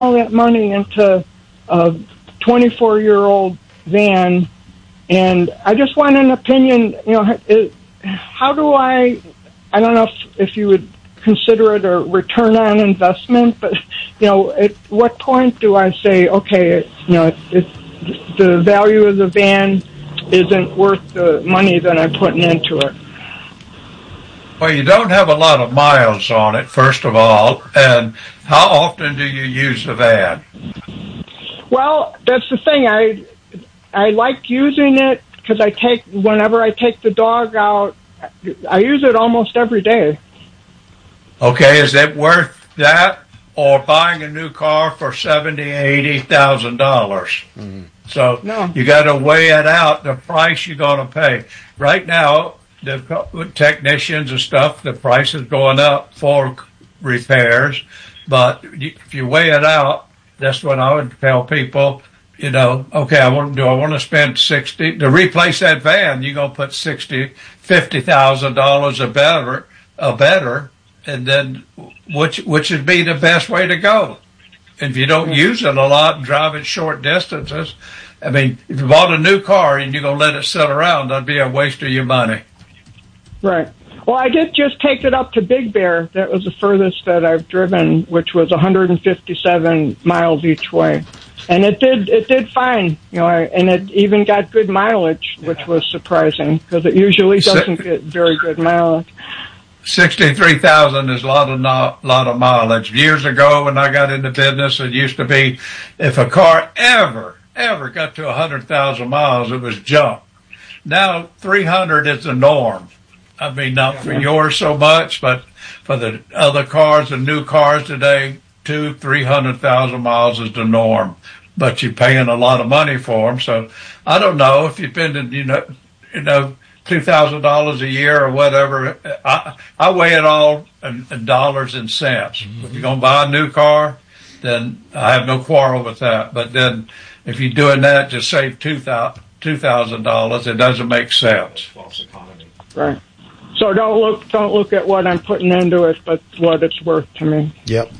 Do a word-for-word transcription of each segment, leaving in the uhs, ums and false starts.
all that money into a twenty-four-year-old van, and I just want an opinion. You know, it, how do I? I don't know if, if you would consider it a return on investment, but you know, at what point do I say, okay, you know, it, it, the value of the van isn't worth the money that I'm putting into it? Well, you don't have a lot of miles on it, first of all, and how often do you use the van? Well, that's the thing. I I like using it because I take whenever I take the dog out, I use it almost every day. Okay, is it worth that, or buying a new car for seventy, eighty thousand dollars? Mm-hmm. So no. You got to weigh it out, the price you're going to pay. Right now, the technicians and stuff, the price is going up for repairs. But if you weigh it out, that's what I would tell people. You know, okay, I want do I want to spend sixty to replace that van? You're gonna put sixty, fifty thousand dollars a better, a better, and then which which would be the best way to go? If you don't use it a lot and drive it short distances, I mean, if you bought a new car and you're gonna let it sit around, that'd be a waste of your money. Right. Well, I did just take it up to Big Bear. That was the furthest that I've driven, which was one hundred fifty-seven miles each way. And it did it did fine, you know, and it even got good mileage, which was surprising because it usually doesn't get very good mileage. Sixty-three thousand is a lot of no, lot of mileage. Years ago, when I got into business, it used to be if a car ever ever got to a hundred thousand miles, it was junk. Now three hundred is the norm. I mean, not for yours so much, but for the other cars, the new cars today, two, three hundred thousand miles is the norm. But you're paying a lot of money for them. So I don't know if you're spending, you know, you know, two thousand dollars a year or whatever. I I weigh it all in, in dollars and cents. Mm-hmm. If you're gonna buy a new car, then I have no quarrel with that. But then if you're doing that to save two thousand two thousand dollars, it doesn't make sense. Right. So don't look don't look at what I'm putting into it, but what it's worth to me. Yep.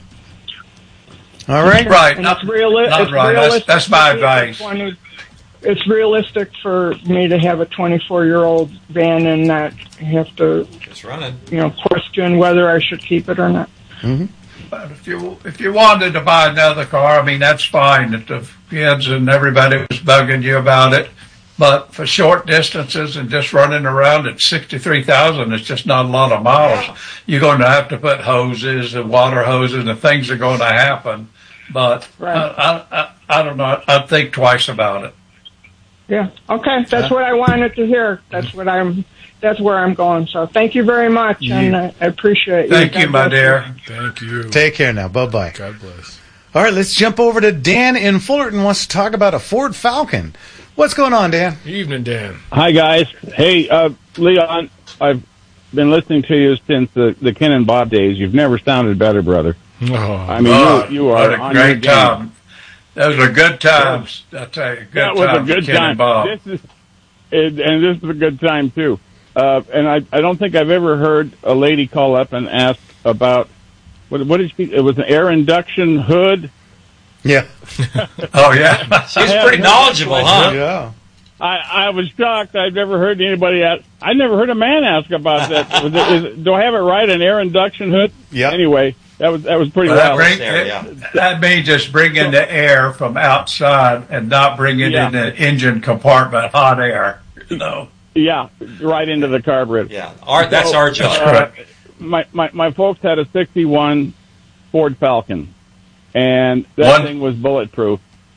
All right. Right. And not, it's reali- not it's right. realistic. That's, that's my advice. twenty It's realistic for me to have a twenty-four-year-old van and not have to, Just running. you know, question whether I should keep it or not. Mm-hmm. But if you if you wanted to buy another car, I mean, that's fine. If the kids and everybody was bugging you about it. But for short distances and just running around at sixty-three thousand, it's just not a lot of miles. Yeah. You're going to have to put hoses and water hoses and things are going to happen. But right. I, I, I don't know. I'd think twice about it. Yeah. Okay. That's what I wanted to hear. That's what I'm. That's where I'm going. So thank you very much, you, and I, I appreciate you. Thank you, my dear. Thank you. Take care now. Bye bye. God bless. All right, let's jump over to Dan in Fullerton. Wants to talk about a Ford Falcon. What's going on, Dan? Evening, Dan. Hi, guys. Hey, uh, Leon, I've been listening to you since the, the Ken and Bob days. You've never sounded better, brother. Oh, I mean, oh, you, you are what a on great your time. game. Those are good times. I'll tell you, good that was time a good Ken time. and Bob. This is, and, and this is a good time, too. Uh, and I, I don't think I've ever heard a lady call up and ask about, what, what did she, it was an air induction hood. Yeah. Oh, yeah. She's pretty knowledgeable, huh? Yeah. I, I was shocked. I've never heard anybody ask. I never heard a man ask about that. Was it, is, do I have it right? An air induction hood? Yeah. Anyway, that was that was pretty well. well. That, bring, there, it, yeah. that means just bring in the air from outside and not bring it Yeah. in the engine compartment, hot air. You know. Yeah, right into the carburetor. Yeah, our, that's So, our job. Uh, my, my my folks had a sixty-one Ford Falcon, and that One- thing was bulletproof.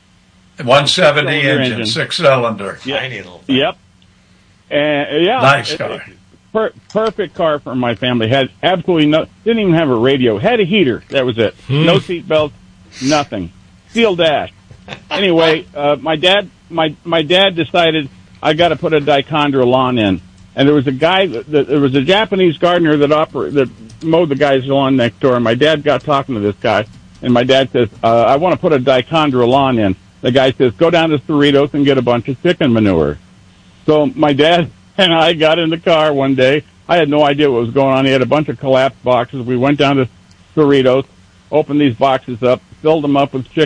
one seventy Six-cylinder engine, engine. six cylinder. Tiny little thing. Yep. And yeah, Nice it- car. it- per, perfect car for my family. Had absolutely no, didn't even have a radio. Had a heater. That was it. Hmm. No seat belts. Nothing. Steel dash. Anyway, uh, my dad, my my dad decided I got to put a dichondra lawn in, and there was a guy, that, that, there was a Japanese gardener that oper, that mowed the guy's lawn next door. And my dad got talking to this guy, and my dad says, uh, "I want to put a dichondra lawn in." The guy says, "Go down to Cerritos and get a bunch of chicken manure." So my dad and I got in the car one day. I had no idea what was going on. He had a bunch of collapsed boxes. We went down to Cerritos, opened these boxes up, filled them up with chicken.